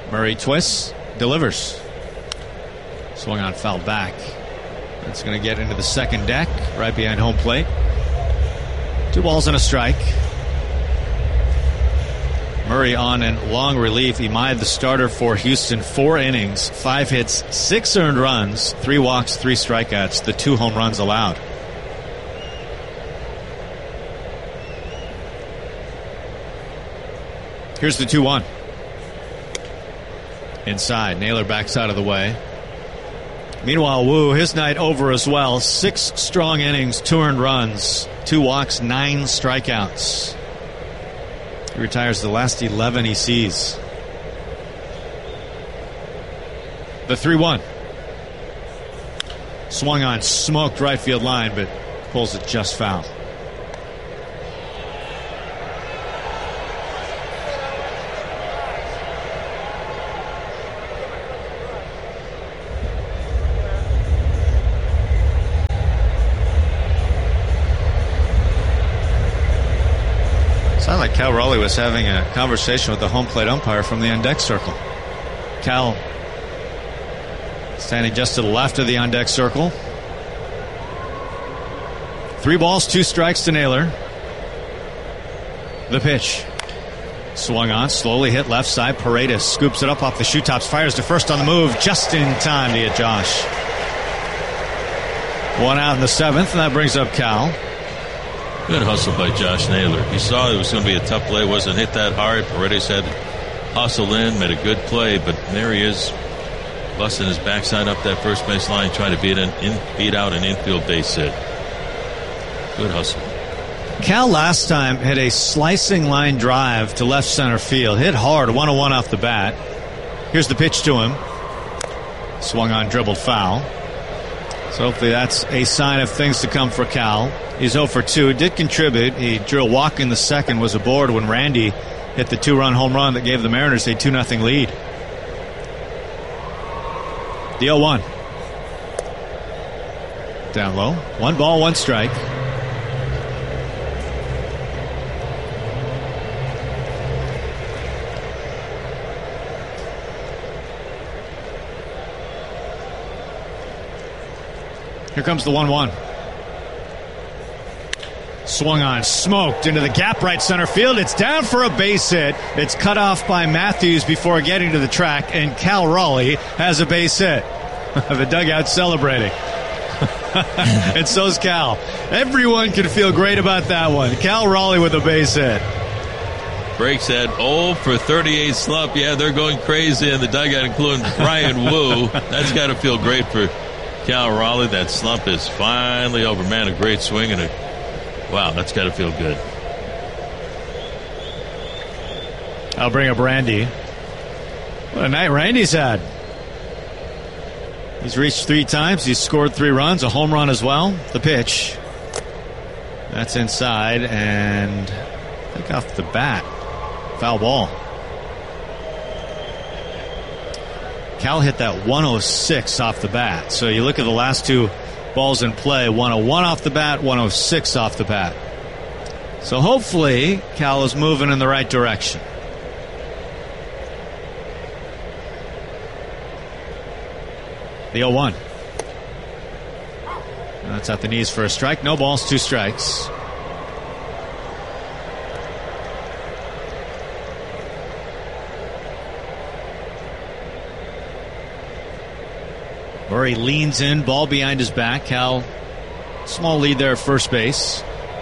Murray twists, delivers. Swung on, foul back. That's going to get into the second deck, right behind home plate. 2 balls and a strike. Murray on in long relief. Imai, the starter for Houston, 4 innings, 5 hits, 6 earned runs, 3 walks, 3 strikeouts, the 2 home runs allowed. Here's the 2-1. Inside, Naylor backs out of the way. Meanwhile, Wu, his night over as well. 6 strong innings, 2 earned runs, 2 walks, 9 strikeouts. He retires the last 11 he sees. The 3-1. Swung on, smoked right field line, but pulls it just foul. Sounded like Cal Raleigh was having a conversation with the home plate umpire from the on-deck circle. Cal standing just to the left of the on-deck circle. 3 balls, 2 strikes to Naylor. The pitch. Swung on, slowly hit left side. Paredes scoops it up off the shoe tops, fires to first on the move, just in time to get Josh. 1 out in the 7th, and that brings up Cal. Good hustle by Josh Naylor. He saw it was going to be a tough play. Wasn't hit that hard. Paredes had hustled in, made a good play, but there he is, busting his backside up that first base line, trying to beat out an infield base hit. Good hustle. Cal last time hit a slicing line drive to left center field. Hit hard, 1-1 off the bat. Here's the pitch to him. Swung on, dribbled foul. So hopefully that's a sign of things to come for Cal. He's 0 for 2. Did contribute. He drew a walk in the second, was aboard when Randy hit the 2-run home run that gave the Mariners a 2-0 lead. The 0-1. Down low. 1 ball, 1 strike. Here comes the 1-1. Swung on, smoked into the gap right center field. It's down for a base hit. It's cut off by Matthews before getting to the track, and Cal Raleigh has a base hit. The dugout celebrating. And so's Cal. Everyone can feel great about that one. Cal Raleigh with a base hit. Breaks that 0 for 38 slump. Yeah, they're going crazy in the dugout, including Brian Wu. That's got to feel great for Cal Raleigh. That slump is finally over. Man, a great swing and wow, that's got to feel good. I'll bring up Randy. What a night Randy's had. He's reached 3 times. He's scored 3 runs, a home run as well. The pitch. That's inside, and I think off the bat. Foul ball. Cal hit that 106 off the bat. So you look at the last 2 balls in play, 101 off the bat, 106 off the bat. So hopefully Cal is moving in the right direction. The 0-1. That's at the knees for a strike. No balls, 2 strikes. Murray leans in, ball behind his back. Cal, small lead there at first base.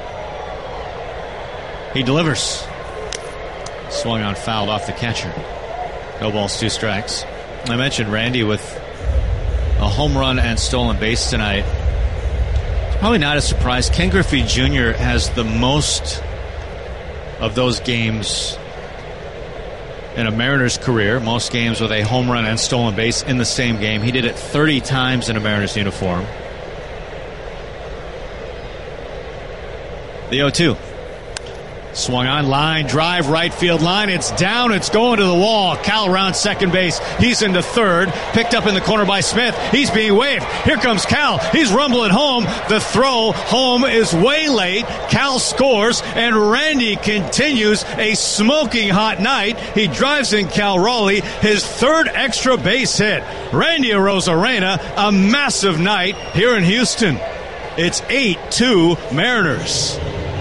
He delivers. Swung on, fouled off the catcher. No balls, 2 strikes. I mentioned Randy with a home run and stolen base tonight. It's probably not a surprise. Ken Griffey Jr. has the most of those games in a Mariners career, most games with a home run and stolen base in the same game. He did it 30 times in a Mariners uniform. The 0-2. Swung on, line, drive, right field line. It's down, it's going to the wall. Cal around second base. He's into third. Picked up in the corner by Smith. He's being waved. Here comes Cal. He's rumbling home. The throw home is way late. Cal scores, and Randy continues a smoking hot night. He drives in Cal Raleigh, his third extra base hit. Randy Arozarena, a massive night here in Houston. It's 8-2 Mariners.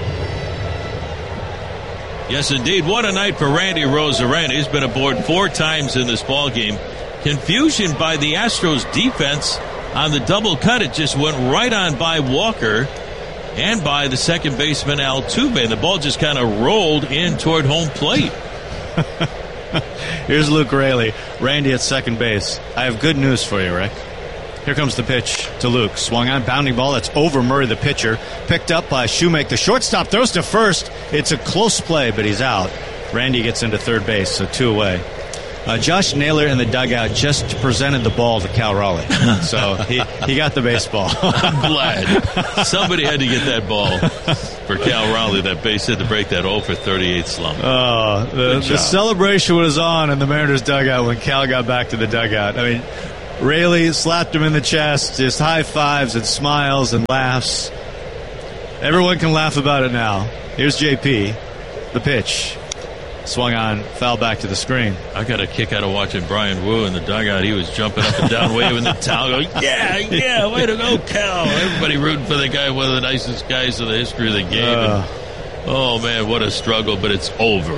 Yes, indeed. What a night for Randy Arozarena. He's been aboard 4 times in this ballgame. Confusion by the Astros defense on the double cut. It just went right on by Walker and by the second baseman Altuve. And the ball just kind of rolled in toward home plate. Here's Luke Raley. Randy at second base. I have good news for you, Rick. Here comes the pitch to Luke. Swung on, bounding ball. That's over Murray, the pitcher. Picked up by Shoemake, the shortstop. Throws to first. It's a close play, but he's out. Randy gets into third base, so 2 away. Josh Naylor in the dugout just presented the ball to Cal Raleigh. So he got the baseball. I'm glad. Somebody had to get that ball for Cal Raleigh, that base hit to break that 0 for 38 slump. The celebration was on in the Mariners dugout when Cal got back to the dugout. I mean, Raley slapped him in the chest, just high fives and smiles and laughs. Everyone can laugh about it now. Here's JP, the pitch. Swung on, foul back to the screen. I got a kick out of watching Brian Wu in the dugout. He was jumping up and down, waving the towel, going, yeah, way to go, Cal. Everybody rooting for the guy, one of the nicest guys in the history of the game. Oh, man, what a struggle, but it's over.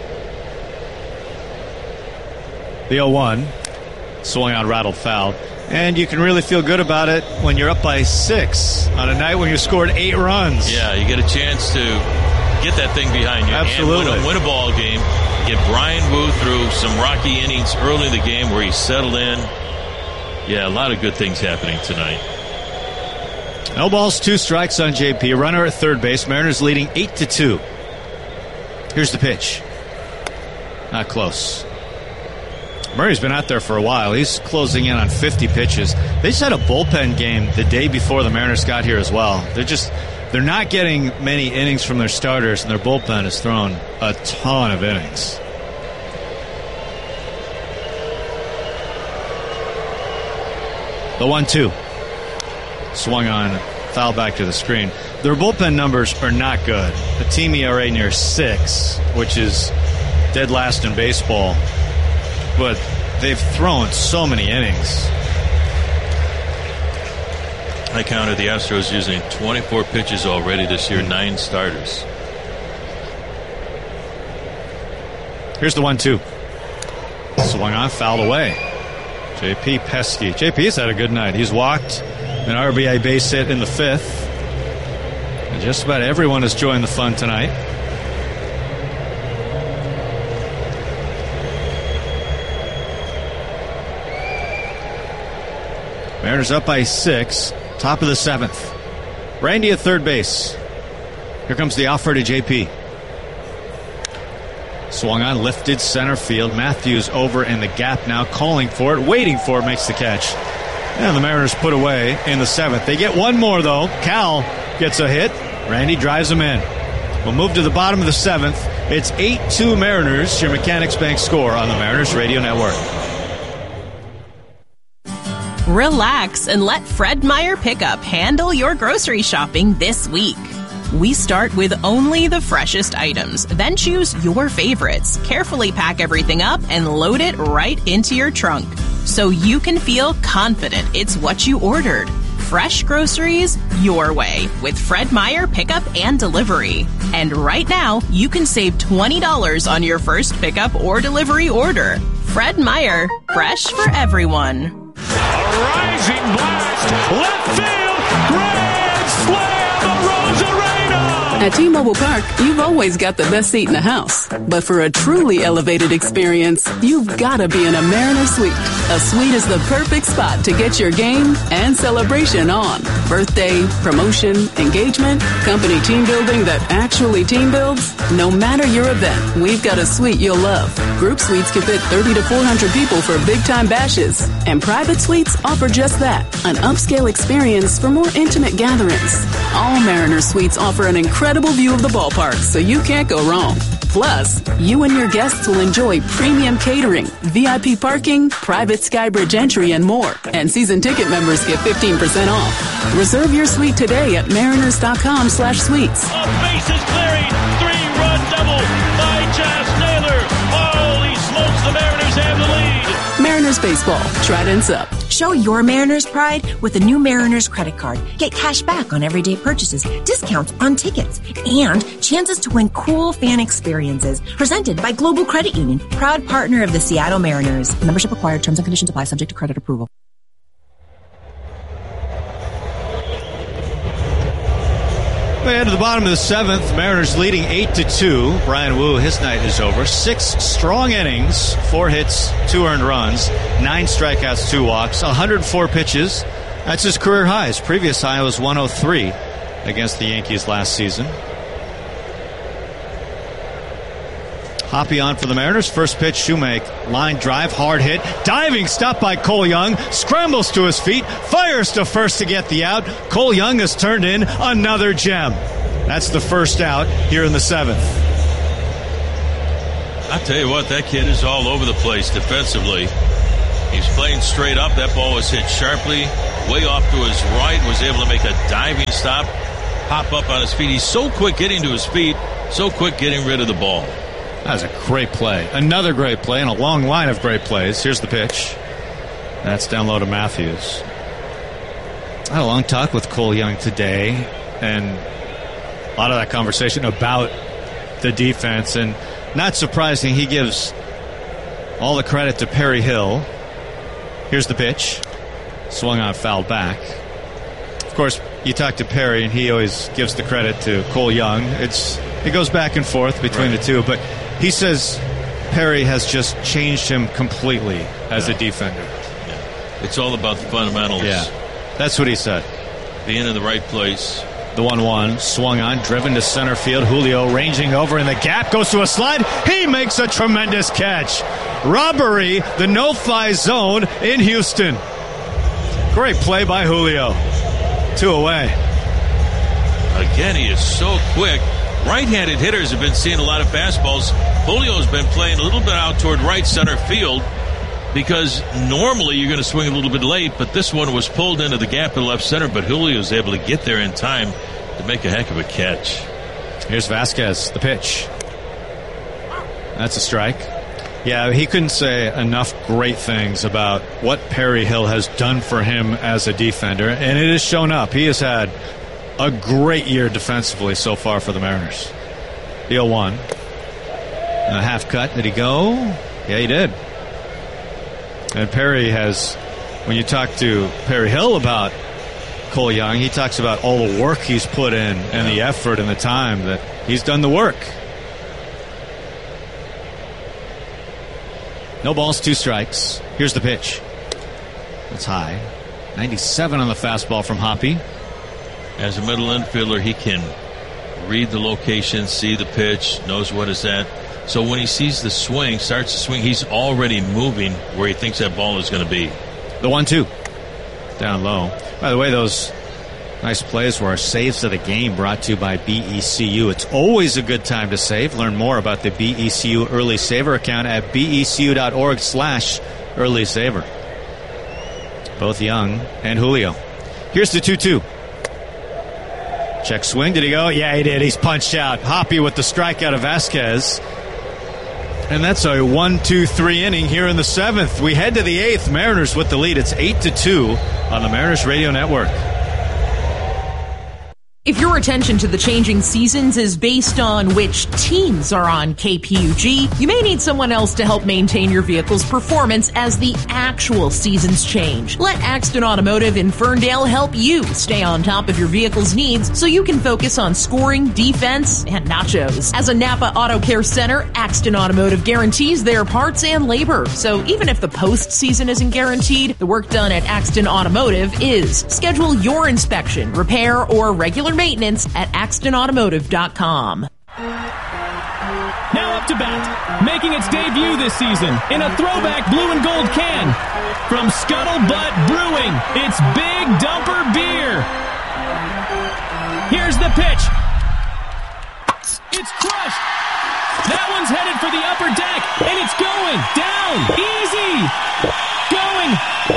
The 0-1. Swung on, rattled, foul. And you can really feel good about it when you're up by 6 on a night when you scored 8 runs. Yeah, you get a chance to get that thing behind you. Absolutely. And win a ball game. Get Brian Wu through some rocky innings early in the game where he settled in. Yeah, a lot of good things happening tonight. No balls, 2 strikes on JP. Runner at third base. Mariners leading 8-2. Here's the pitch. Not close. Murray's been out there for a while. He's closing in on 50 pitches. They just had a bullpen game the day before the Mariners got here as well. They're not getting many innings from their starters, and their bullpen has thrown a ton of innings. The 1-2. Swung on, foul back to the screen. Their bullpen numbers are not good. The team ERA near 6, which is dead last in baseball. But they've thrown so many innings. I counted the Astros using 24 pitches already this year, 9 starters. Here's the 1-2. Swung on, fouled away. JP pesky. JP's had a good night. He's walked an RBI base hit in the 5th. And just about everyone has joined the fun tonight. Mariners up by 6. Top of the 7th. Randy at third base. Here comes the offer to JP. Swung on, lifted center field. Matthews over in the gap now, calling for it, waiting for it, makes the catch. And the Mariners put away in the 7th. They get one more, though. Cal gets a hit. Randy drives him in. We'll move to the bottom of the 7th. It's 8-2 Mariners. Your Mechanics Bank score on the Mariners Radio Network. Relax and let Fred Meyer Pickup handle your grocery shopping this week. We start with only the freshest items, then choose your favorites, carefully pack everything up, and load it right into your trunk so you can feel confident it's what you ordered. Fresh groceries your way with Fred Meyer Pickup and Delivery. And right now, you can save $20 on your first pickup or delivery order. Fred Meyer, fresh for everyone. A rising blast, left field, grand slam, Arozarena! At T-Mobile Park, you've always got the best seat in the house. But for a truly elevated experience, you've got to be in a Mariner Suite. A suite is the perfect spot to get your game and celebration on. Birthday, promotion, engagement, company team building that actually team builds. No matter your event, we've got a suite you'll love. Group suites can fit 30 to 400 people for big-time bashes. And private suites offer just that, an upscale experience for more intimate gatherings. All Mariner Suites offer an incredible incredible view of the ballpark, so you can't go wrong. Plus, you and your guests will enjoy premium catering, VIP parking, private Skybridge entry, and more. And season ticket members get 15% off. Reserve your suite today at mariners.com/suites. Bases clearing, 3-run double by Josh Naylor. Holy smokes, the Mariners have the lead. Mariners Baseball, Trident's up. Show your Mariners pride with the new Mariners credit card. Get cash back on everyday purchases, discounts on tickets, and chances to win cool fan experiences. Presented by Global Credit Union, proud partner of the Seattle Mariners. Membership required. Terms and conditions apply. Subject to credit approval. We head to the bottom of the 7th. Mariners leading 8-2. Brian Wu, his night is over. 6 strong innings, 4 hits, 2 earned runs, 9 strikeouts, 2 walks, 104 pitches. That's his career high. His previous high was 103 against the Yankees last season. Hoppy on for the Mariners. First pitch, Shoemake. Line drive, hard hit. Diving stop by Cole Young. Scrambles to his feet. Fires to first to get the out. Cole Young has turned in another gem. That's the first out here in the 7th. I'll tell you what, that kid is all over the place defensively. He's playing straight up. That ball was hit sharply, way off to his right. Was able to make a diving stop, hop up on his feet. He's so quick getting to his feet, so quick getting rid of the ball. That was a great play. Another great play and a long line of great plays. Here's the pitch. That's down low to Matthews. I had a long talk with Cole Young today, and a lot of that conversation about the defense. And not surprising, he gives all the credit to Perry Hill. Here's the pitch. Swung on, foul back. Of course, you talk to Perry, and he always gives the credit to Cole Young. It goes back and forth between the two, but he says Perry has just changed him completely as a defender. Yeah. It's all about the fundamentals. Yeah, that's what he said. Being in the right place. The 1-1 swung on, driven to center field. Julio ranging over in the gap, goes to a slide. He makes a tremendous catch. Robbery, the no-fly zone in Houston. Great play by Julio. 2 away. Again, he is so quick. Right-handed hitters have been seeing a lot of fastballs. Julio's been playing a little bit out toward right center field because normally you're going to swing a little bit late, but this one was pulled into the gap in left center, but Julio's able to get there in time to make a heck of a catch. Here's Vasquez, the pitch. That's a strike. Yeah, he couldn't say enough great things about what Perry Hill has done for him as a defender, and it has shown up. He has had a great year defensively so far for the Mariners. The 0-1. A half cut. Did he go? Yeah, he did. And Perry has, when you talk to Perry Hill about Cole Young, he talks about all the work he's put in and the effort and the time that he's done the work. No balls, 2 strikes. Here's the pitch. It's high. 97 on the fastball from Hoppy. As a middle infielder, he can read the location, see the pitch, knows what it's at. So when he sees the swing, starts to swing, he's already moving where he thinks that ball is going to be. The 1-2. Down low. By the way, those nice plays were our saves of the game, brought to you by BECU. It's always a good time to save. Learn more about the BECU Early Saver account at becu.org/Early Saver. Both Young and Julio. Here's the 2-2. Check swing. Did he go? Yeah, he did. He's punched out. Hoppy with the strikeout of Vasquez. And that's a 1-2-3 inning here in the 7th. We head to the 8th. Mariners with the lead. It's 8-2 on the Mariners Radio Network. If your attention to the changing seasons is based on which teams are on KPUG, you may need someone else to help maintain your vehicle's performance as the actual seasons change. Let Axton Automotive in Ferndale help you stay on top of your vehicle's needs so you can focus on scoring, defense, and nachos. As a Napa Auto Care Center, Axton Automotive guarantees their parts and labor. So even if the postseason isn't guaranteed, the work done at Axton Automotive is. Schedule your inspection, repair, or regular maintenance at AxtonAutomotive.com. Now up to bat, making its debut this season in a throwback blue and gold can. From Scuttlebutt Brewing, it's Big Dumper Beer. Here's the pitch. It's crushed. That one's headed for the upper deck, and it's going down. Easy. Going.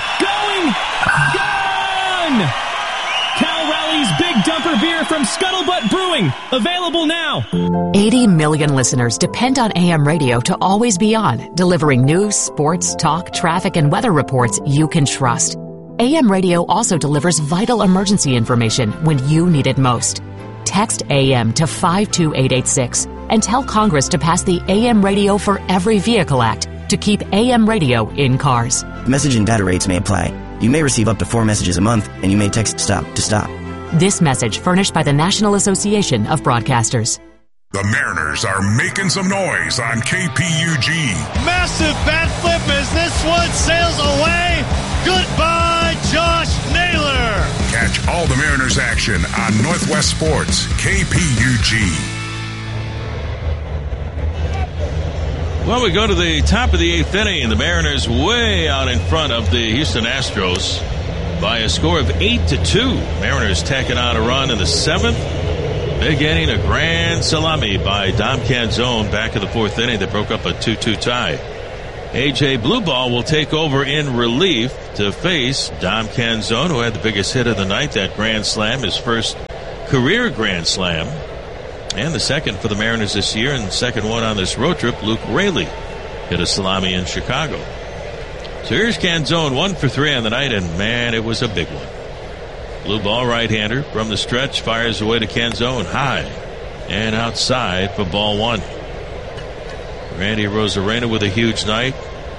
Gone. Cal Rally's Big Dumper Beer from Scuttlebutt Brewing. Available now. 80 million listeners depend on AM radio to always be on, delivering news, sports, talk, traffic, and weather reports you can trust. AM radio also delivers vital emergency information when you need it most. Text AM to 52886 and tell Congress to pass the AM Radio for Every Vehicle Act to keep AM radio in cars. Message and data rates may apply. You may receive up to 4 messages a month, and you may text STOP to stop. This message furnished by the National Association of Broadcasters. The Mariners are making some noise on KPUG. Massive bat flip as this one sails away. Goodbye, Josh Naylor. Catch all the Mariners action on Northwest Sports, KPUG. Well, we go to the top of the 8th inning. The Mariners way out in front of the Houston Astros by a score of 8-2. Mariners tacking on a run in the 7th. Big inning, a grand salami by Dom Canzone back in the 4th inning that broke up a 2-2 tie. A.J. Blueball will take over in relief to face Dom Canzone, who had the biggest hit of the night, that grand slam, his first career grand slam. And the second for the Mariners this year, and the second one on this road trip. Luke Raley hit a salami in Chicago. So here's Canzone, 1 for 3 on the night, and man, it was a big one. Blue ball right-hander from the stretch, fires away to Canzone, high and outside for ball 1. Randy Arozarena with a huge night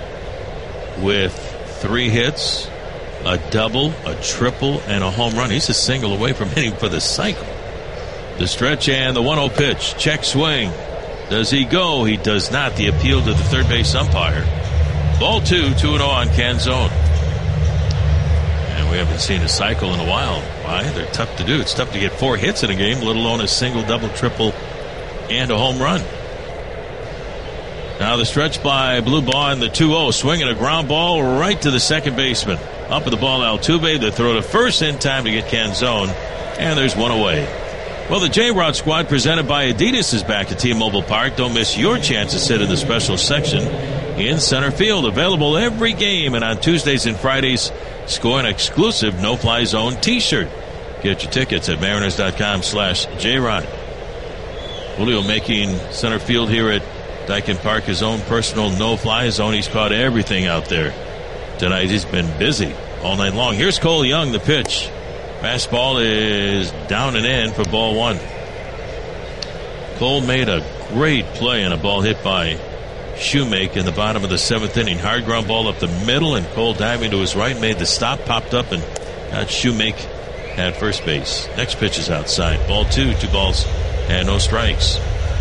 with 3 hits, a double, a triple, and a home run. He's a single away from hitting for the cycle. The stretch and the 1-0 pitch. Check swing. Does he go? He does not. The appeal to the third base umpire. Ball 2, 2-0 on Canzone. And we haven't seen a cycle in a while. Why? They're tough to do. It's tough to get 4 hits in a game, let alone a single, double, triple, and a home run. Now the stretch by Blue Ball and the 2-0. Swinging a ground ball right to the second baseman. Up at the ball, Altuve. They throw to first in time to get Canzone. And there's 1 away. Well, the J-Rod squad presented by Adidas is back at T-Mobile Park. Don't miss your chance to sit in the special section in center field. Available every game, and on Tuesdays and Fridays, score an exclusive No-Fly Zone T-shirt. Get your tickets at Mariners.com/J-Rod. Julio making center field here at Daikin Park his own personal no-fly zone. He's caught everything out there tonight. He's been busy all night long. Here's Cole Young, the pitch. Fastball is down and in for ball 1. Cole made a great play on a ball hit by Shoemake in the bottom of the 7th inning. Hard ground ball up the middle, and Cole diving to his right made the stop, popped up, and got Shoemake at first base. Next pitch is outside. Ball 2, 2 balls and no strikes.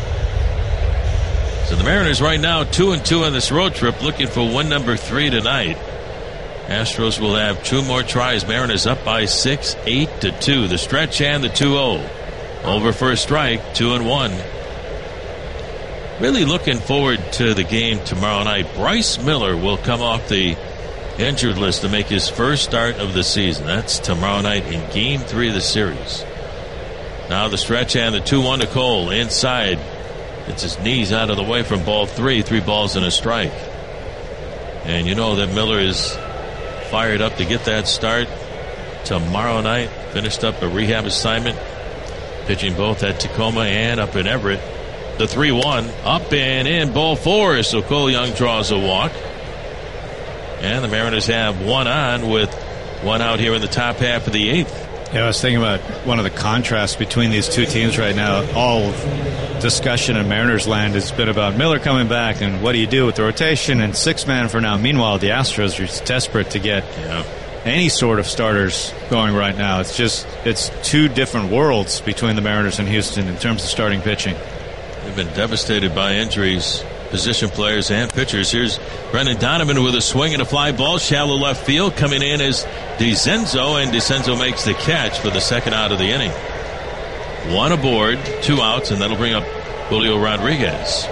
So the Mariners right now 2-2 on this road trip, looking for win number 3 tonight. Astros will have 2 more tries. Mariners up by 6, 8-2. The stretch and the 2-0. Over for a strike, 2-1. Really looking forward to the game tomorrow night. Bryce Miller will come off the injured list to make his first start of the season. That's tomorrow night in Game 3 of the series. Now the stretch and the 2-1 to Cole. Inside. It's his knees out of the way from ball 3. 3 balls and a strike. And you know that Miller is fired up to get that start tomorrow night. Finished up a rehab assignment, pitching both at Tacoma and up in Everett. The 3-1 up and in, ball 4. So Cole Young draws a walk, and the Mariners have 1 on with 1 out here in the top half of the 8th. Yeah, I was thinking about one of the contrasts between these two teams right now. All discussion in Mariners land has been about Miller coming back and what do you do with the rotation and 6-man for now. Meanwhile, the Astros are desperate to get any sort of starters going right now. It's 2 different worlds between the Mariners and Houston in terms of starting pitching. They've been devastated by injuries, position players and pitchers. Here's Brendan Donovan with a swing and a fly ball, shallow left field. Coming in is DeCenzo, and DeCenzo makes the catch for the second out of the inning. 1 aboard, 2 outs, and that'll bring up Julio Rodriguez.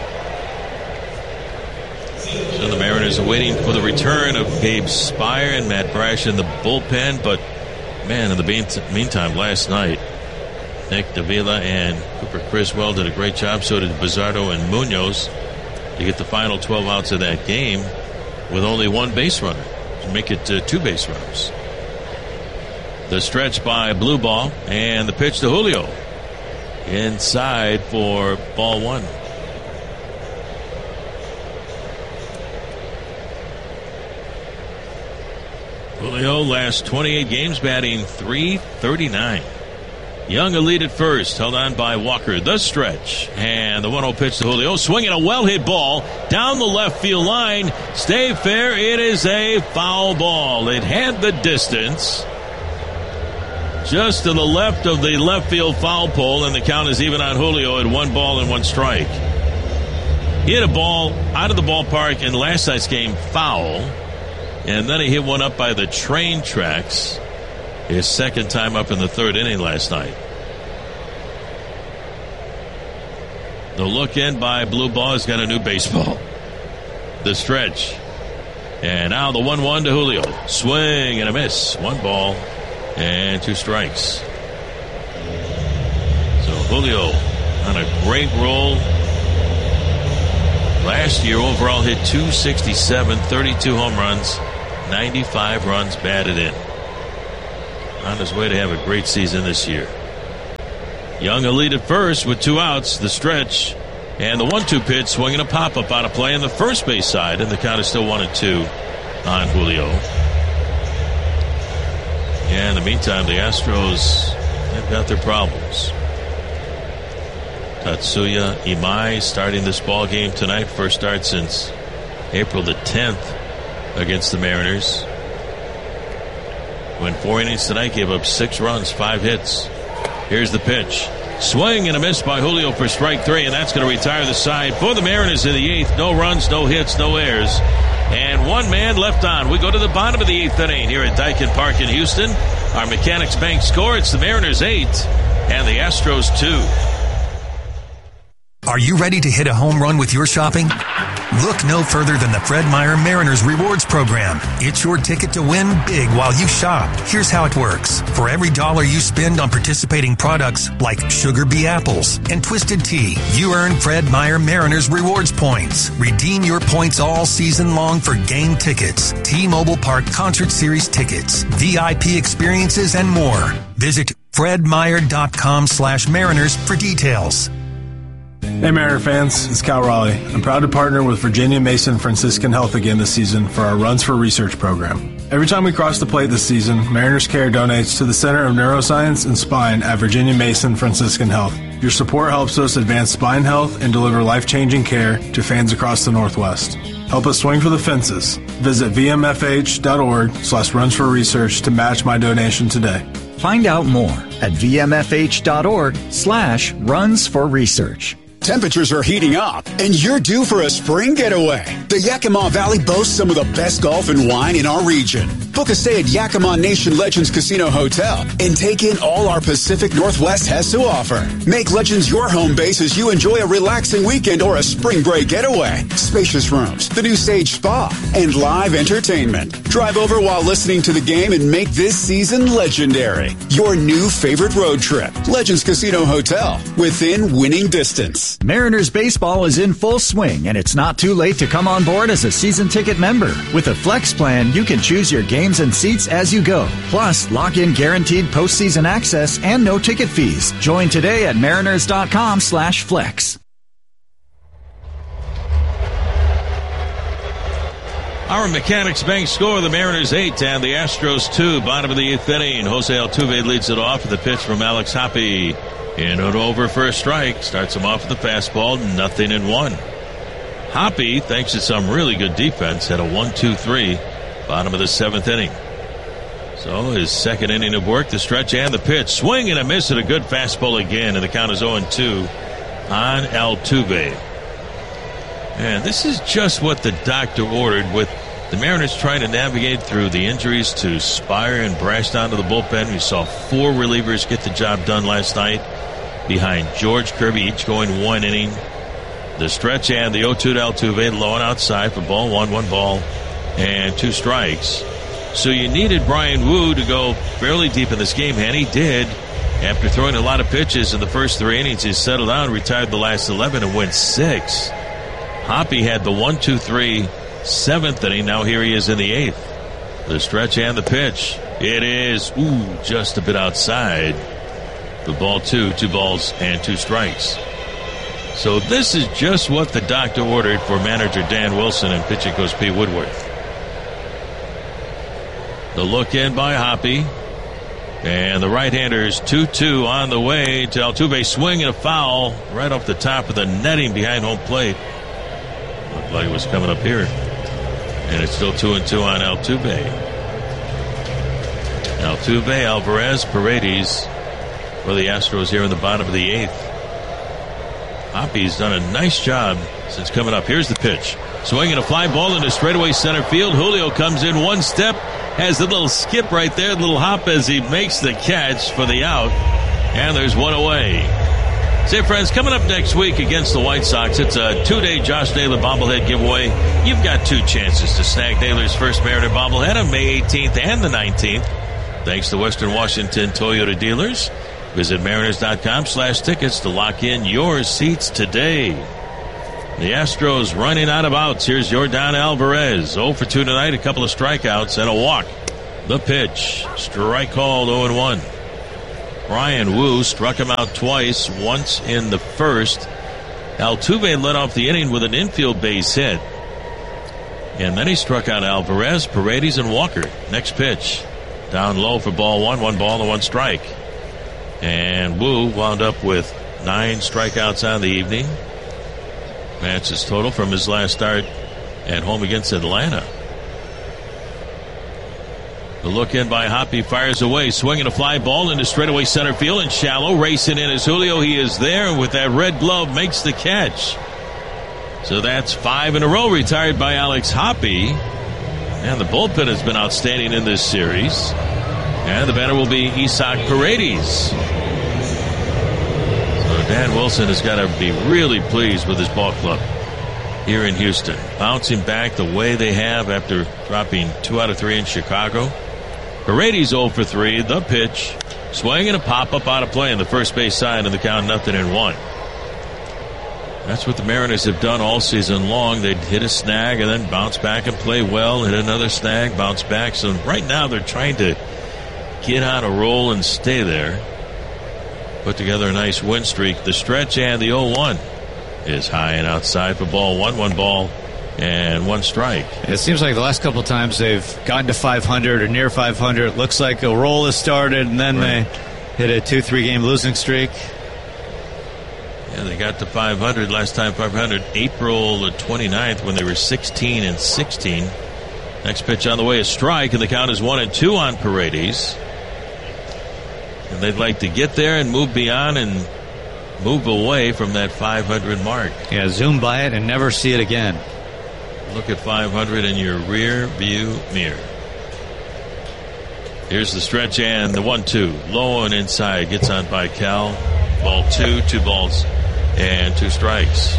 So the Mariners are waiting for the return of Gabe Spire and Matt Brash in the bullpen, but man, in the meantime, last night Nick Davila and Cooper Criswell did a great job. So did Bizardo and Munoz to get the final 12 outs of that game with only one base runner to make it 2 base runners. The stretch by Blue Ball and the pitch to Julio. Inside for ball 1. Julio last 28 games batting .339. Young a lead at first, held on by Walker. The stretch and the 1-0 pitch to Julio, swinging a well-hit ball down the left field line. Stay fair, it is a foul ball. It had the distance just to the left of the left field foul pole, and the count is even on Julio at 1 ball and 1 strike. He hit a ball out of the ballpark in last night's game foul, and then he hit one up by the train tracks. His second time up in the 3rd inning last night. The look in by Blue Ball has got a new baseball. The stretch. And now the 1-1 to Julio. Swing and a miss. 1 ball and 2 strikes. So Julio on a great roll. Last year overall hit .267, 32 home runs, 95 runs batted in. On his way to have a great season this year. Young a lead at first with 2 outs. The stretch and the 1-2 pitch, swinging a pop-up out of play on the first base side, and the count is still 1-2 on Julio. Yeah, in the meantime, the Astros have got their problems. Tatsuya Imai starting this ball game tonight. First start since April the 10th against the Mariners. Went 4 innings tonight, gave up 6 runs, 5 hits. Here's the pitch. Swing and a miss by Julio for strike 3, and that's going to retire the side for the Mariners in the 8th. No runs, no hits, no errors. And 1 man left on. We go to the bottom of the 8th inning here at Daikin Park in Houston. Our Mechanics Bank score, it's the Mariners 8 and the Astros 2. Are you ready to hit a home run with your shopping? Look no further than the Fred Meyer Mariners Rewards Program. It's your ticket to win big while you shop. Here's how it works. For every $1 you spend on participating products like Sugar Bee Apples and Twisted Tea, you earn Fred Meyer Mariners Rewards points. Redeem your points all season long for game tickets, T-Mobile Park Concert Series tickets, VIP experiences, and more. Visit fredmeyer.com/Mariners for details. Hey Mariner fans, it's Cal Raleigh. I'm proud to partner with Virginia Mason Franciscan Health again this season for our Runs for Research program. Every time we cross the plate this season, Mariners Care donates to the Center of Neuroscience and Spine at Virginia Mason Franciscan Health. Your support helps us advance spine health and deliver life-changing care to fans across the Northwest. Help us swing for the fences. Visit vmfh.org/runsforresearch to match my donation today. Find out more at vmfh.org/runsforresearch. Temperatures are heating up, and you're due for a spring getaway. The Yakima Valley boasts some of the best golf and wine in our region. Book a stay at Yakima Nation Legends Casino Hotel and take in all our Pacific Northwest has to offer. Make Legends your home base as you enjoy a relaxing weekend or a spring break getaway. Spacious rooms, the new Sage Spa, and live entertainment. Drive over while listening to the game and make this season legendary. Your new favorite road trip. Legends Casino Hotel, within winning distance. Mariners baseball is in full swing, and it's not too late to come on board as a season ticket member. With a Flex plan, you can choose your games and seats as you go. Plus, lock in guaranteed postseason access and no ticket fees. Join today at mariners.com/flex. Our Mechanics Bank score, the Mariners 8 and the Astros 2. Bottom of the 8th inning. Jose Altuve leads it off with a pitch from Alex Hoppe. In and over for a strike. Starts him off with a fastball. 0-1. Hoppe, thanks to some really good defense, had a 1-2-3. Bottom of the 7th inning. So his second inning of work, the stretch and the pitch. Swing and a miss at a good fastball again. And the count is 0-2 on Altuve. And this is just what the doctor ordered, with the Mariners trying to navigate through the injuries to Spire and Brash down to the bullpen. We saw 4 relievers get the job done last night behind George Kirby, each going 1 inning. The stretch and the 0-2 to Altuve, low and outside for ball 1, 1 ball and 2 strikes. So you needed Brian Wu to go fairly deep in this game, and he did. After throwing a lot of pitches in the first 3 innings, he settled down, retired the last 11, and went 6. Hoppy had the 1-2-3 7th inning. Now here he is in the 8th. The stretch and the pitch. It is, just a bit outside. The ball 2 balls and 2 strikes. So this is just what the doctor ordered for manager Dan Wilson and pitching coach Pete Woodworth. The look in by Hoppy. And the right-hander's 2-2 on the way to Altuve. Swing and a foul right off the top of the netting behind home plate. Looked like it was coming up here. And it's still 2-2 on Altuve. Altuve, Alvarez, Paredes for the Astros here in the bottom of the 8th. Hoppy's done a nice job since coming up. Here's the pitch. Swinging a fly ball into straightaway center field. Julio comes in one step. Has a little skip right there, a little hop as he makes the catch for the out. And there's one away. Say, friends, coming up next week against the White Sox, it's a 2-day Josh Naylor bobblehead giveaway. You've got 2 chances to snag Naylor's first Mariner bobblehead on May 18th and the 19th. Thanks to Western Washington Toyota dealers. Visit mariners.com/tickets to lock in your seats today. The Astros running out of outs. Here's Yordan Alvarez. 0 for 2 tonight, a couple of strikeouts and a walk. The pitch. Strike called, 0-1. Brian Wu struck him out twice, once in the first. Altuve led off the inning with an infield base hit. And then he struck out Alvarez, Paredes, and Walker. Next pitch. Down low for ball 1 ball and 1 strike. And Wu wound up with 9 strikeouts on the evening. Matched his total from his last start at home against Atlanta. The look in by Hoppy fires away, swinging a fly ball into straightaway center field and shallow. Racing in is Julio. He is there, and with that red glove makes the catch. So that's 5 in a row retired by Alex Hoppy. And the bullpen has been outstanding in this series. And the batter will be Isaac Paredes. So Dan Wilson has got to be really pleased with his ball club here in Houston. Bouncing back the way they have after dropping 2 out of 3 in Chicago. Paredes 0 for 3. The pitch. Swing and a pop-up out of play on the first base side, and the count 0-1. That's what the Mariners have done all season long. They'd hit a snag and then bounce back and play well. Hit another snag, bounce back. So right now they're trying to get on a roll and stay there. Put together a nice win streak. The stretch and the 0-1 is high and outside for ball 1 ball and 1 strike. It seems like the last couple of times they've gotten to 500 or near 500. It looks like a roll has started, and then they hit a 2-3 game losing streak. Yeah, they got to 500 last time. 500 April the 29th when they were 16-16. Next pitch on the way, a strike, and the count is 1-2 on Paredes. And they'd like to get there and move beyond and move away from that 500 mark. Yeah, zoom by it and never see it again. Look at 500 in your rear view mirror. Here's the stretch and the 1-2. Low and inside. Gets on by Cal. Ball 2 balls and 2 strikes.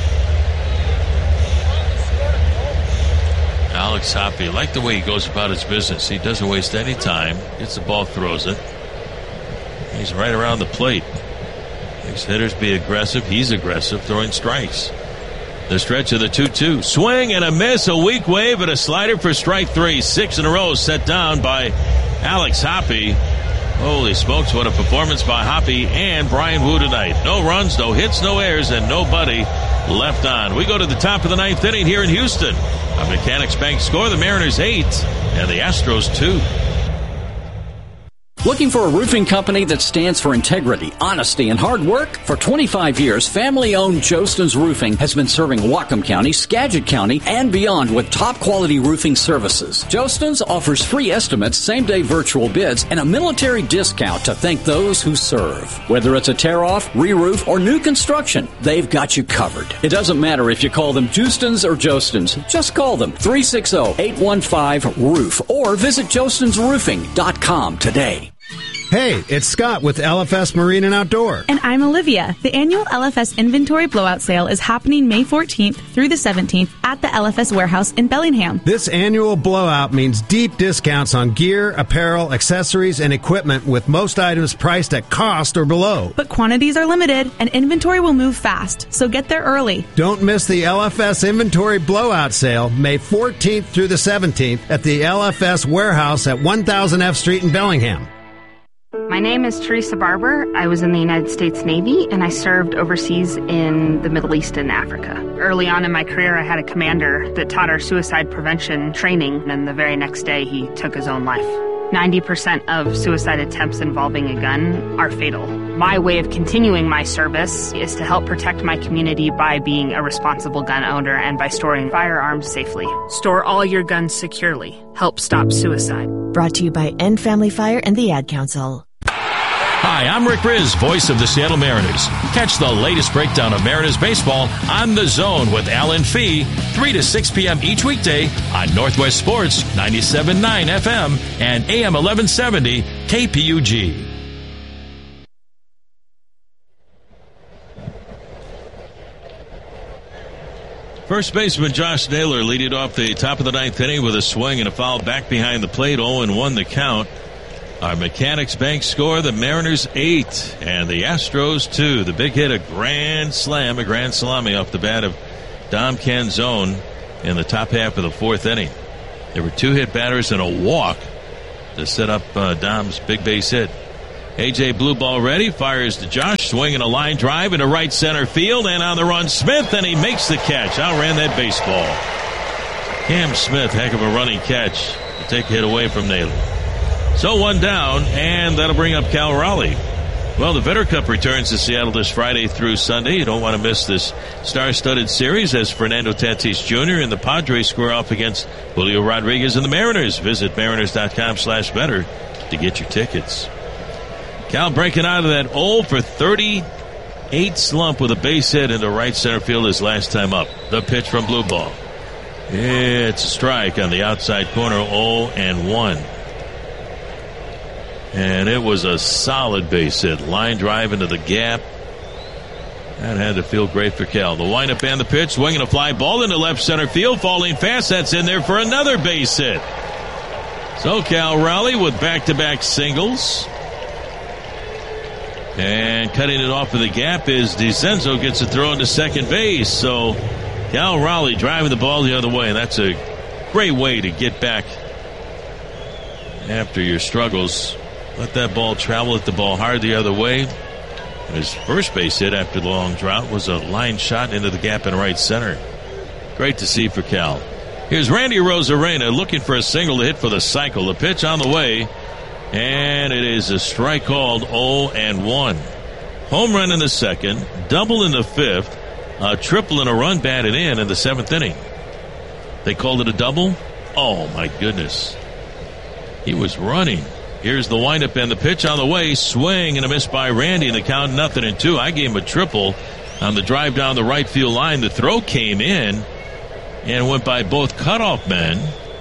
Alex Hoppy, I like the way he goes about his business. He doesn't waste any time. Gets the ball, throws it. He's right around the plate. Makes hitters be aggressive. He's aggressive, throwing strikes. The stretch of the 2-2. Swing and a miss. A weak wave and a slider for strike 3. 6 in a row set down by Alex Hoppy. Holy smokes, what a performance by Hoppy and Brian Wu tonight. No runs, no hits, no errors, and nobody left on. We go to the top of the 9th inning here in Houston. A Mechanics Bank score, the Mariners 8 and the Astros 2. Looking for a roofing company that stands for integrity, honesty, and hard work? For 25 years, family-owned Jostens Roofing has been serving Whatcom County, Skagit County, and beyond with top-quality roofing services. Jostens offers free estimates, same-day virtual bids, and a military discount to thank those who serve. Whether it's a tear-off, re-roof, or new construction, they've got you covered. It doesn't matter if you call them Jostens or Jostens. Just call them 360-815-ROOF or visit jostensroofing.com today. Hey, it's Scott with LFS Marine and Outdoor. And I'm Olivia. The annual LFS Inventory Blowout Sale is happening May 14th through the 17th at the LFS Warehouse in Bellingham. This annual blowout means deep discounts on gear, apparel, accessories, and equipment, with most items priced at cost or below. But quantities are limited and inventory will move fast, so get there early. Don't miss the LFS Inventory Blowout Sale May 14th through the 17th at the LFS Warehouse at 1000 F Street in Bellingham. My name is Teresa Barber. I was in the United States Navy, and I served overseas in the Middle East and Africa. Early on in my career, I had a commander that taught our suicide prevention training, and the very next day, he took his own life. 90% of suicide attempts involving a gun are fatal. My way of continuing my service is to help protect my community by being a responsible gun owner and by storing firearms safely. Store all your guns securely. Help stop suicide. Brought to you by End Family Fire and the Ad Council. Hi, I'm Rick Riz, voice of the Seattle Mariners. Catch the latest breakdown of Mariners baseball on The Zone with Alan Fee, 3 to 6 p.m. each weekday on Northwest Sports 97.9 FM and AM 1170 KPUG. First baseman Josh Naylor leading off the top of the ninth inning with a swing and a foul back behind the plate. 0-1 the count. Our Mechanics Bank score, the Mariners 8 and the Astros 2. The big hit, a grand salami off the bat of Dom Canzone in the top half of the fourth inning. There were 2 hit batters and a walk to set up Dom's big base hit. A.J. Blue ball ready, fires to Josh, swinging a line drive into right center field, and on the run Smith, and he makes the catch. Outran that baseball. Cam Smith, heck of a running catch to take a hit away from Naylor. So 1 down, and that'll bring up Cal Raleigh. Well, the Vetter Cup returns to Seattle this Friday through Sunday. You don't want to miss this star-studded series as Fernando Tatis Jr. and the Padres square off against Julio Rodriguez and the Mariners. Visit mariners.com/Vetter to get your tickets. Cal breaking out of that 0-for-38 slump with a base hit into right center field his last time up. The pitch from Blue ball. It's a strike on the outside corner, 0-1. And it was a solid base hit. Line drive into the gap. That had to feel great for Cal. The windup and the pitch. Swinging a fly ball into left center field. Falling fast. That's in there for another base hit. So Cal Raleigh with back-to-back singles. And cutting it off of the gap is DeCenzo, gets a throw into second base. So Cal Raleigh driving the ball the other way. And that's a great way to get back after your struggles. Let that ball travel, hit the ball hard the other way. His first base hit after the long drought was a line shot into the gap in right center. Great to see for Cal. Here's Randy Rosarena looking for a single to hit for the cycle. The pitch on the way, and it is a strike called 0-1. Home run in the second, double in the fifth, a triple and a run batted in the seventh inning. They called it a double? Oh, my goodness. He was running. Here's the windup and the pitch on the way. Swing and a miss by Randy, and the count 0-2. I gave him a triple on the drive down the right field line. The throw came in and went by both cutoff men.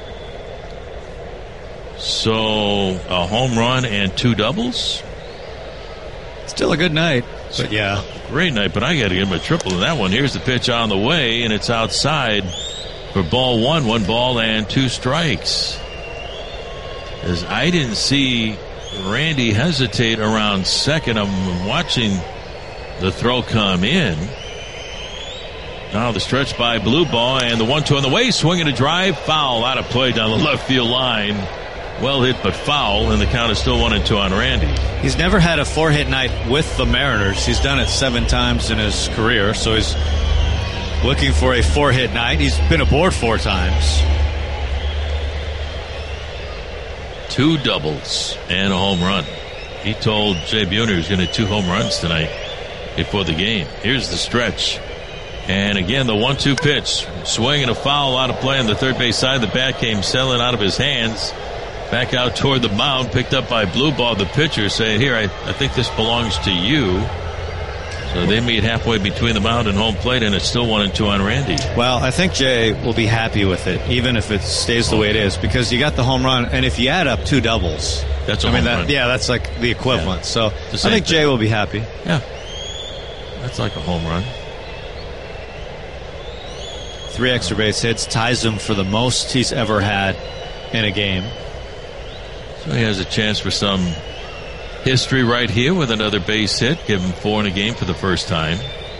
So a home run and 2 doubles. Still a good night, but yeah. Great night, but I got to give him a triple in that one. Here's the pitch on the way, and it's outside for ball 1. 1 ball and 2 strikes. As I didn't see Randy hesitate around second. I'm watching the throw come in. Now the stretch by Blue ball and the 1-2 on the way. Swinging a drive. Foul out of play down the left field line. Well hit but foul, and the count is still 1-2 on Randy. He's never had a 4-hit night with the Mariners. He's done it 7 times in his career, so he's looking for a 4-hit night. He's been aboard 4 times. 2 doubles and a home run. He told Jay Buhner he was going to hit 2 home runs tonight before the game. Here's the stretch. And again, the 1-2 pitch. Swing and a foul out of play on the third base side. The bat came sailing out of his hands. Back out toward the mound. Picked up by Blue ball, the pitcher, saying, here, I think this belongs to you. So they meet halfway between the mound and home plate, and it's still 1-2 on Randy. Well, I think Jay will be happy with it, even if it stays the way it is, because you got the home run, and if you add up 2 doubles, that's a home run. Yeah, that's like the equivalent. Yeah. So I think Jay will be happy. Yeah, that's like a home run. 3 extra base hits ties him for the most he's ever had in a game. So he has a chance for some history right here with another base hit. Give him 4 in a game for the first time.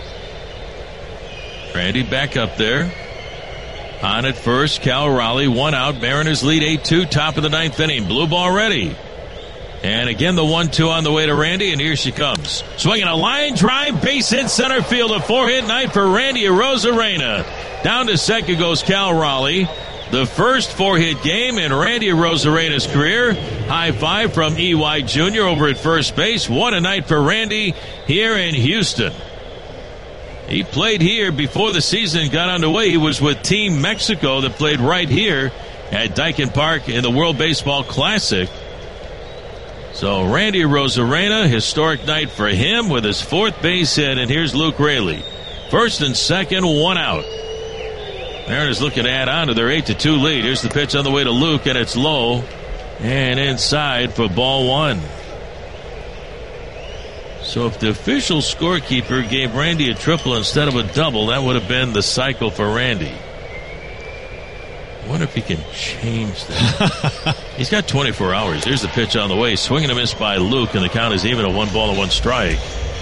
Randy back up there. On at first, Cal Raleigh, 1 out. Mariners lead 8-2, top of the 9th inning. Blue ball ready. And again, the 1-2 on the way to Randy, and here she comes. Swinging a line drive, base hit center field. A 4-hit night for Randy Arozarena. Down to second goes Cal Raleigh. The first 4-hit game in Randy Arozarena's career. High five from E.Y. Jr. over at first base. What a night for Randy here in Houston. He played here before the season got underway. He was with Team Mexico that played right here at Daikin Park in the World Baseball Classic. So Randy Arozarena, historic night for him with his 4th base hit. And here's Luke Raley. First and second, 1 out. Mariners looking to add on to their 8-2 lead. Here's the pitch on the way to Luke, and it's low and inside for ball 1. So if the official scorekeeper gave Randy a triple instead of a double, that would have been the cycle for Randy. I wonder if he can change that. He's got 24 hours. Here's the pitch on the way. Swing and a miss by Luke, and the count is even at 1-1 strike.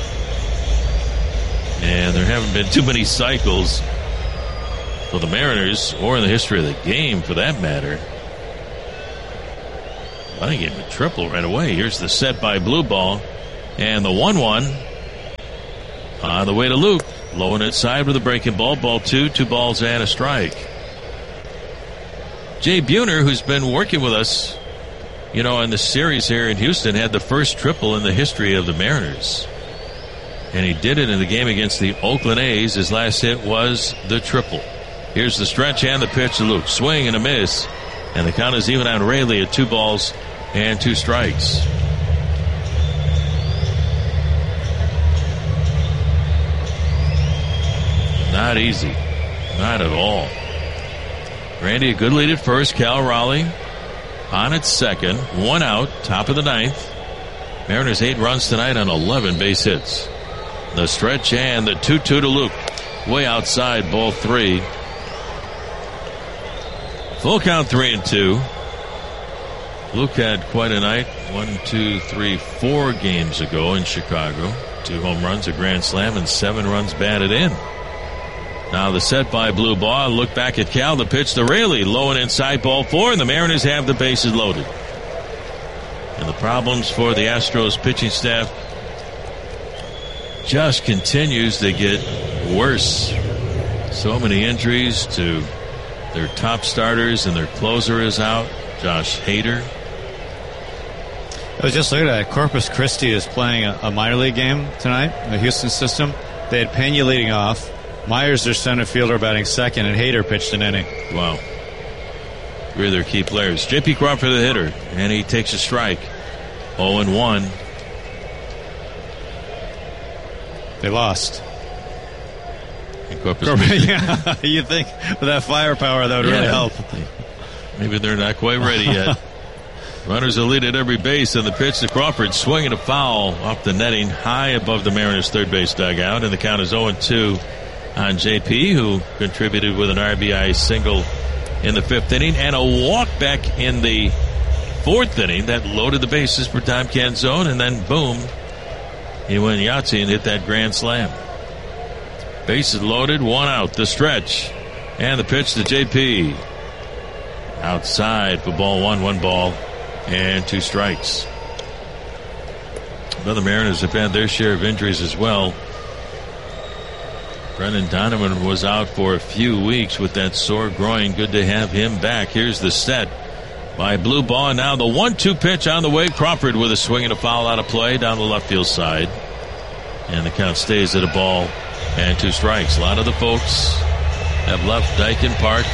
And there haven't been too many cycles for the Mariners, or in the history of the game for that matter. I think he gave him a triple right away. Here's the set by Blue Ball. And the 1-1 on the way to Luke. Low and inside with a breaking ball. Ball 2, 2 balls and a strike. Jay Buhner, who's been working with us, in the series here in Houston, had the first triple in the history of the Mariners. And he did it in the game against the Oakland A's. His last hit was the triple. Here's the stretch and the pitch to Luke. Swing and a miss. And the count is even on Raley at 2 balls and 2 strikes. Not easy. Not at all. Randy, a good lead at first. Cal Raleigh on at second. 1 out, top of the 9th. Mariners 8 runs tonight on 11 base hits. The stretch and the 2-2 to Luke. Way outside, ball 3. Full count 3-2. Luke had quite a night 4 games ago in Chicago. 2 home runs, a grand slam, and 7 runs batted in. Now the set by Blue Ball. Look back at Cal. The pitch to Raley. Low and inside, ball 4, and the Mariners have the bases loaded. And the problems for the Astros pitching staff just continues to get worse. So many injuries to their top starters, and their closer is out, Josh Hader. I was just looking at it. Corpus Christi is playing a minor league game tonight in the Houston system. They had Pena leading off. Myers, their center fielder, batting second, and Hader pitched an inning. Wow. 3 of their key players. J.P. Crawford, the hitter, and he takes a strike. 0-1. They lost. Yeah, you think with that firepower that would really help. Maybe they're not quite ready yet. Runners are lead at every base, and the pitch to Crawford, swinging a foul off the netting high above the Mariners' third base dugout, and the count is 0-2 on JP, who contributed with an RBI single in the 5th inning and a walk back in the 4th inning that loaded the bases for Tom Canzone, and then boom, he went Yahtzee and hit that grand slam. Bases loaded, 1 out, the stretch, and the pitch to JP. Outside for ball 1, 1 ball and 2 strikes. The Mariners have had their share of injuries as well. Brendan Donovan was out for a few weeks with that sore groin. Good to have him back. Here's the set by Blue Ball. And now the 1-2 pitch on the way. Crawford with a swing and a foul out of play down the left field side. And the count stays at a ball and 2 strikes. A lot of the folks have left Daikin Park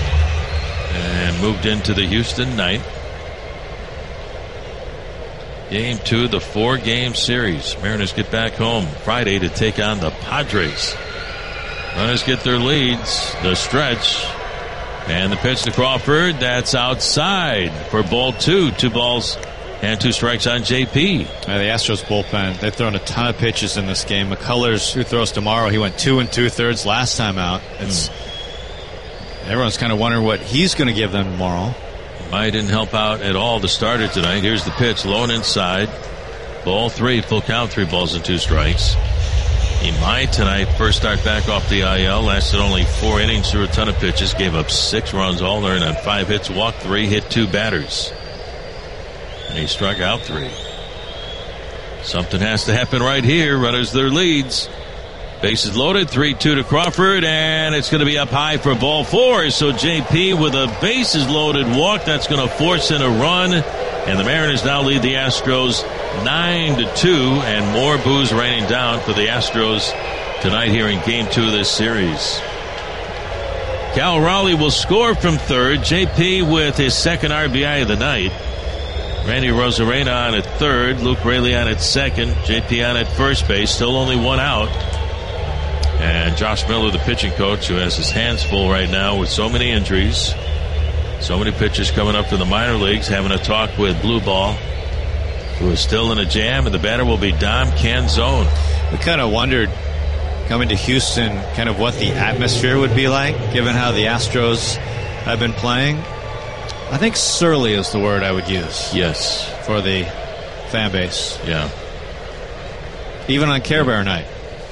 and moved into the Houston night. Game 2, the 4-game series. Mariners get back home Friday to take on the Padres. Runners get their leads. The stretch. And the pitch to Crawford. That's outside for ball 2. 2 balls and 2 strikes on JP. The Astros bullpen, they've thrown a ton of pitches in this game. McCullers, who throws tomorrow, he went 2 2/3 last time out. Everyone's kind of wondering what he's going to give them tomorrow. I didn't help out at all the starter tonight. Here's the pitch, low and inside. Ball 3, full count, 3 balls and 2 strikes. Imai tonight, first start back off the IL, lasted only 4 innings, threw a ton of pitches, gave up 6 runs, all earned on 5 hits, walked 3, hit 2 batters. And he struck out 3. Something has to happen right here. Runners their leads. Bases loaded, 3-2 to Crawford, and it's going to be up high for ball 4. So JP with a bases loaded walk, that's going to force in a run, and the Mariners now lead the Astros 9-2, and more boos raining down for the Astros tonight here in Game 2 of this series. Cal Raleigh will score from third. JP with his second RBI of the night. Randy Rosarena on at third. Luke Raley on at second. JP on at first base. Still only 1 out. And Josh Miller, the pitching coach, who has his hands full right now with so many injuries, so many pitchers coming up to the minor leagues, having a talk with Blue Ball, who is still in a jam, and the batter will be Dom Canzone. We kind of wondered, coming to Houston, kind of what the atmosphere would be like, given how the Astros have been playing. I think surly is the word I would use. Yes. For the fan base. Yeah. Even on Care Bear night.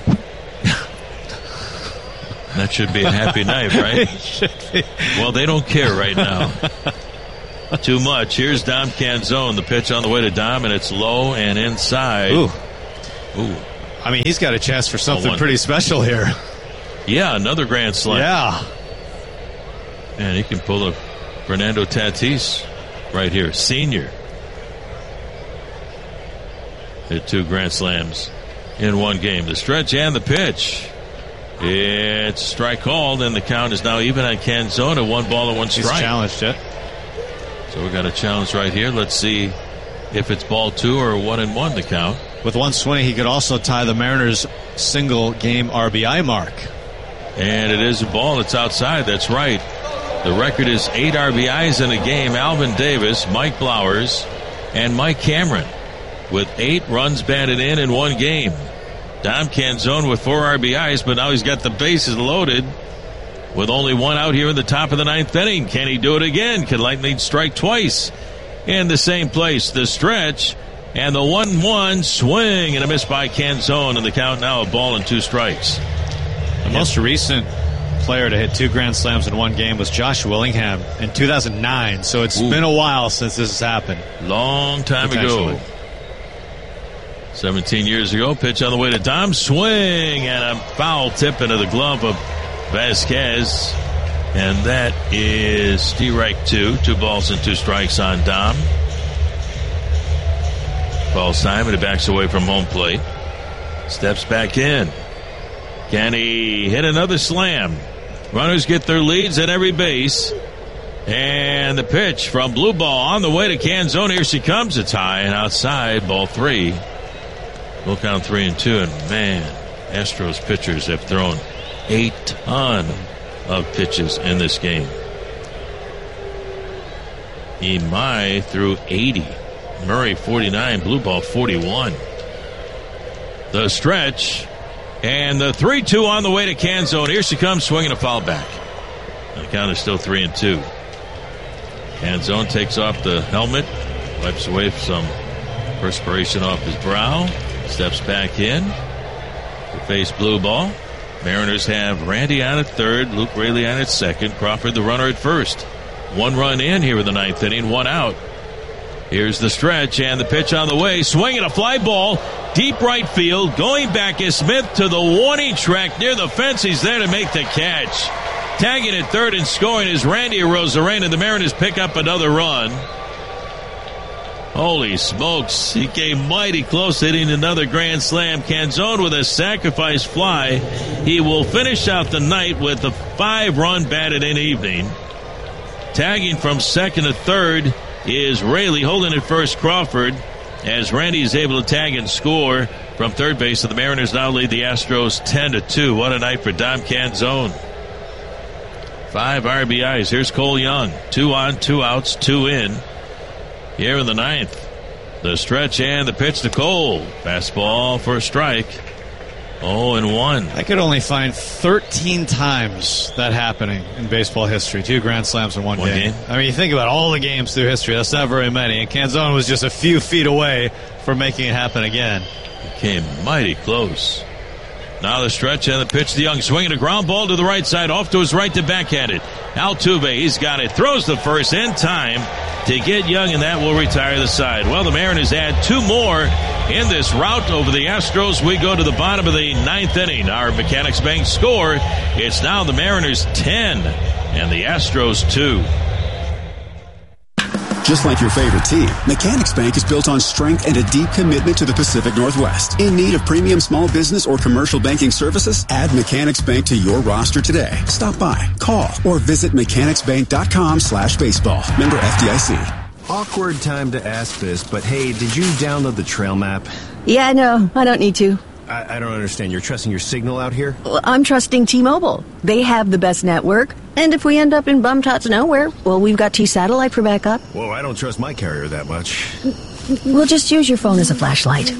That should be a happy night, right? Should be. Well, they don't care right now. Too much. Here's Dom Canzone. The pitch on the way to Dom, and it's low and inside. Ooh. Ooh. I mean, he's got a chance for something pretty special here. Yeah, another grand slam. Yeah. And he can pull a Fernando Tatis right here. Senior. Hit 2 grand slams in 1 game. The stretch and the pitch. It's strike called, and the count is now even on Canzone. 1 ball and 1 strike. He's challenged it. So we got a challenge right here. Let's see if it's ball 2 or 1-1 the count. With 1 swing, he could also tie the Mariners' single game RBI mark. And it is a ball. It's outside. That's right. The record is 8 RBIs in a game. Alvin Davis, Mike Blowers, and Mike Cameron with 8 runs batted in 1 game. Dom Canzone with 4 RBIs, but now he's got the bases loaded with only 1 out here in the top of the 9th inning. Can he do it again? Can Lightning strike twice in the same place? The stretch and the 1-1 swing and a miss by Canzone, and the count now a ball and 2 strikes. The most recent player to hit 2 grand slams in 1 game was Josh Willingham in 2009, so it's been a while since this has happened. Long time ago. 17 years ago. Pitch on the way to Dom. Swing and a foul tip into the glove of Vasquez. And that is strike 2. 2 balls and 2 strikes on Dom. Falls time and it backs away from home plate. Steps back in. Can he hit another slam? Runners get their leads at every base. And the pitch from Blue Ball on the way to Canzone. Here she comes. It's high and outside. Ball 3. We'll count 3-2, and man, Astros pitchers have thrown a ton of pitches in this game. Imai threw 80. Murray 49. Blue Ball 41. The stretch and the 3-2 on the way to Canzone. Here she comes, swinging a foul back. The count is still 3-2. Canzone takes off the helmet, wipes away some perspiration off his brow. Steps back in to face Blue Ball. Mariners have Randy on at third, Luke Raley on at second, Crawford the runner at first. 1 run in here in the 9th inning, 1 out. Here's the stretch and the pitch on the way. Swinging a fly ball, deep right field. Going back is Smith to the warning track near the fence. He's there to make the catch. Tagging at third and scoring is Randy Rosarena. The Mariners pick up another run. Holy smokes, he came mighty close, hitting another grand slam. Canzone with a sacrifice fly. He will finish out the night with a 5-run batted in evening. Tagging from second to third is Raley. Holding at first, Crawford. as Randy is able to tag and score from third base. So the Mariners now lead the Astros 10-2. What a night for Dom Canzone. 5 RBIs. Here's Cole Young. 2 on, 2 outs, 2 in. Here in the ninth. The stretch and the pitch to Cole. Fastball for a strike. 0-1. I could only find 13 times that happening in baseball history. 2 grand slams in one game. I mean, you think about all the games through history. That's not very many. And Canzone was just a few feet away from making it happen again. Came mighty close. Now the stretch and the pitch to Young. Swinging a ground ball to the right side. Off to his right to backhand it. Altuve, he's got it. Throws the first in time to get Young, and that will retire the side. Well, the Mariners add 2 more in this rout over the Astros. We go to the bottom of the 9th inning. Our Mechanics Bank score, it's now the Mariners 10 and the Astros 2. Just like your favorite team, Mechanics Bank is built on strength and a deep commitment to the Pacific Northwest. In need of premium small business or commercial banking services? Add Mechanics Bank to your roster today. Stop by, call, or visit mechanicsbank.com/baseball. Member FDIC. Awkward time to ask this, but hey, did you download the trail map? Yeah, no, I don't need to. I don't understand. You're trusting your signal out here? Well, I'm trusting T-Mobile. They have the best network. And if we end up in bum-tots nowhere, well, we've got T-Satellite for backup. Whoa, I don't trust my carrier that much. We'll just use your phone as a flashlight.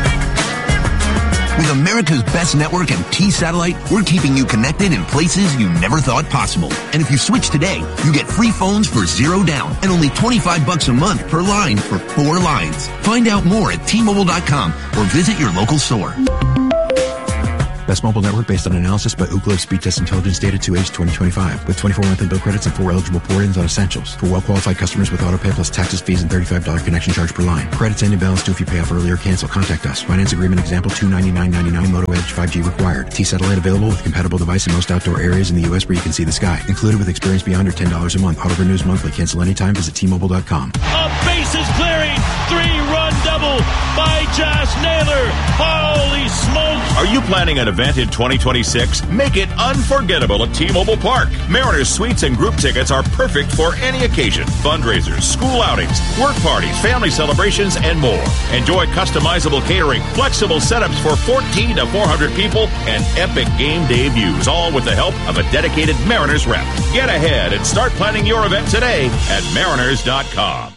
With America's best network and T-Satellite, we're keeping you connected in places you never thought possible. And if you switch today, you get free phones for $0 down and only $25 a month per line for 4 lines. Find out more at T-Mobile.com or visit your local store. Best mobile network based on analysis by Ookla Speed Test Intelligence data to age 2025 with 24 monthly bill credits and 4 eligible port-ins on essentials for well-qualified customers with autopay plus taxes, fees, and $35 connection charge per line. Credits end in balance due if you pay off early or cancel. Contact us. Finance agreement example $299.99. Moto Edge 5G required. T-Satellite available with compatible device in most outdoor areas in the U.S. where you can see the sky. Included with experience beyond or $10 a month. Auto renews monthly. Cancel anytime. Visit T-Mobile.com. A bases clearing 3-run double by Josh Naylor. Holy smokes! Are you planning an event in 2026? Make it unforgettable at T-Mobile Park. Mariners suites and group tickets are perfect for any occasion. Fundraisers, school outings, work parties, family celebrations, and more. Enjoy customizable catering, flexible setups for 14 to 400 people, and epic game day views, all with the help of a dedicated Mariners rep. Get ahead and start planning your event today at Mariners.com.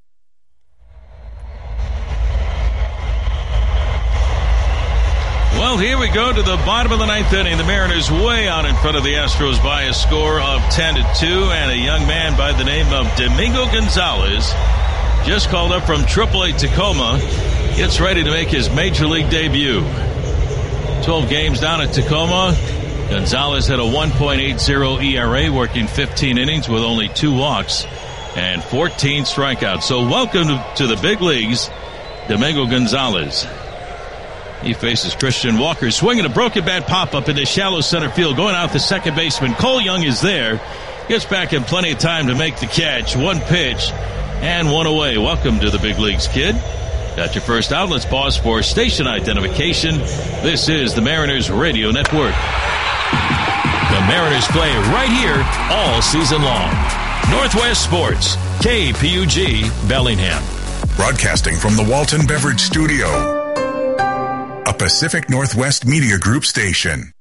Well, here we go to the bottom of the 9th inning. The Mariners way out in front of the Astros by a score of 10-2, and a young man by the name of Domingo Gonzalez, just called up from AAA Tacoma, gets ready to make his Major League debut. 12 games down at Tacoma. Gonzalez had a 1.80 ERA, working 15 innings with only 2 walks and 14 strikeouts. So welcome to the big leagues, Domingo Gonzalez. He faces Christian Walker, swinging a broken bat pop-up into shallow center field, going out the second baseman. Cole Young is there. Gets back in plenty of time to make the catch. 1 pitch and 1 away. Welcome to the big leagues, kid. Got your first out. Let's pause for station identification. This is the Mariners Radio Network. The Mariners play right here all season long. Northwest Sports, KPUG, Bellingham. Broadcasting from the Walton Beverage Studio. A Pacific Northwest Media Group station.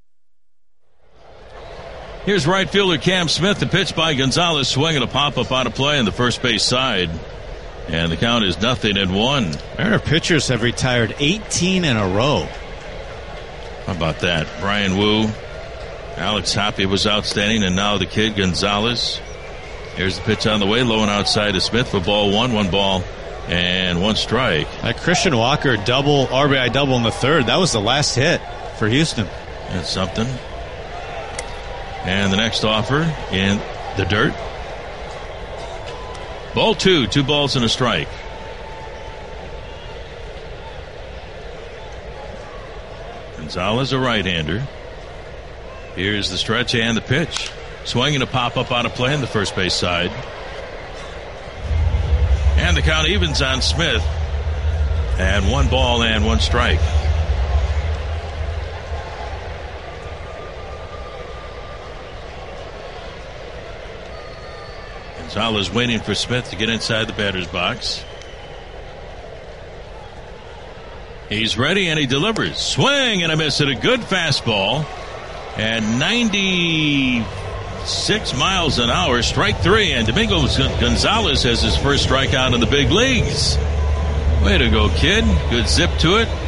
Here's right fielder Cam Smith. The pitch by Gonzalez, swinging a pop-up on a play on the first base side. And the count is 0-1. Mariner pitchers have retired 18 in a row. How about that? Brian Wu, Alex Hoppe was outstanding, and now the kid Gonzalez. Here's the pitch on the way, low and outside to Smith for ball 1. 1 ball and 1 strike. That Christian Walker RBI double in the third. That was the last hit for Houston. That's something. And the next offer in the dirt. Ball 2, 2 balls and a strike. Gonzalez, a right-hander. Here's the stretch and the pitch. Swinging a pop-up on a play on the first base side. And the count evens on Smith. And 1 ball and 1 strike. Gonzalez waiting for Smith to get inside the batter's box. He's ready and he delivers. Swing and a miss at a good fastball. And 96 miles an hour, strike 3. And Domingo Gonzalez has his first strikeout in the big leagues. Way to go, kid. Good zip to it.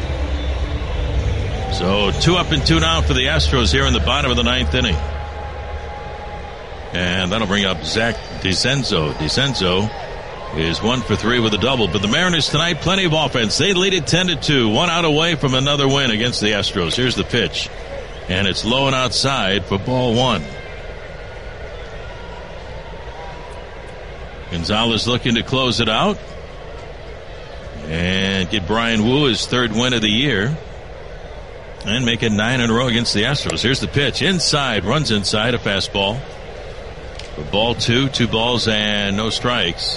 So 2 up and 2 down for the Astros here in the bottom of the 9th inning. And that'll bring up Zach DeCenzo. DeCenzo is 1 for 3 with a double. But the Mariners tonight, plenty of offense. They lead it 10-2. 1 out away from another win against the Astros. Here's the pitch. And it's low and outside for ball 1. Gonzalez looking to close it out. And get Brian Wu his 3rd win of the year. And make it 9 in a row against the Astros. Here's the pitch. Inside. Runs inside. A fastball. For ball 2. 2 balls and no strikes.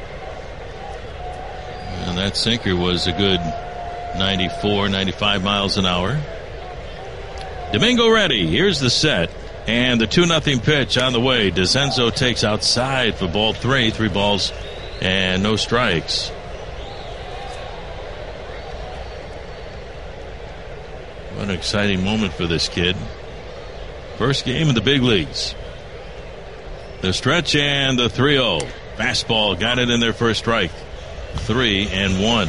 And that sinker was a good 94, 95 miles an hour. Domingo ready. Here's the set. And the 2-0 pitch on the way. DeCenzo takes outside for ball 3. 3 balls and no strikes. What an exciting moment for this kid. First game in the big leagues. The stretch and the 3-0. Fastball got it in their first strike. 3-1.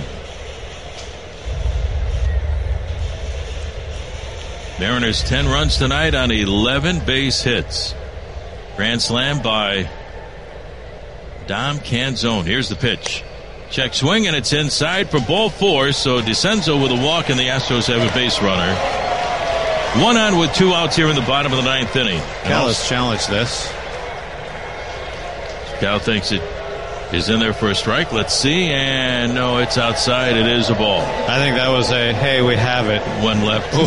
Mariners 10 runs tonight on 11 base hits. Grand slam by Dom Canzone. Here's the pitch. Check swing, and it's inside for ball 4. So DeCenzo with a walk, and the Astros have a base runner. 1 on with 2 outs here in the bottom of the 9th inning. Cal has challenged this. Cal thinks it is in there for a strike. Let's see. And no, it's outside. It is a ball. I think that was a, hey, we have it. 1 left.